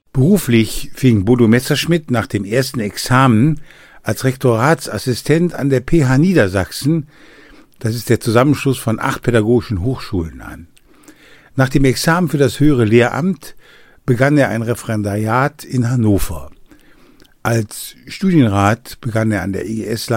Beruflich fing Bodo Messerschmidt nach dem ersten Examen als Rektoratsassistent an der PH Niedersachsen, das ist der Zusammenschluss von 8 pädagogischen Hochschulen, an. Nach dem Examen für das höhere Lehramt begann er ein Referendariat in Hannover. Als Studienrat begann er an der IGS